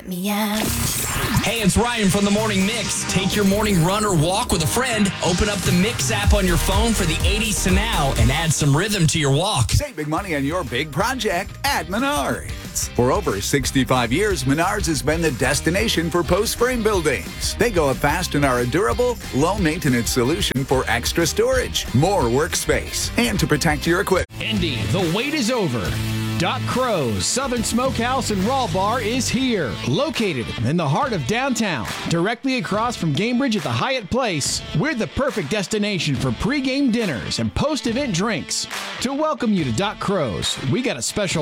Meow. Hey, it's Ryan from the Morning Mix. Take your morning run or walk with a friend. Open up the Mix app on your phone for the 80s to now and add some rhythm to your walk. Save big money on your big project at Menards. For over 65 years, Menards has been the destination for post-frame buildings. They go up fast and are a durable, low-maintenance solution for extra storage, more workspace, and to protect your equipment. Indy, the wait is over. Doc Crow's Southern Smokehouse and Raw Bar is here. Located in the heart of downtown, directly across from Gamebridge at the Hyatt Place, we're the perfect destination for pregame dinners and post-event drinks. To welcome you to Doc Crow's, we got a special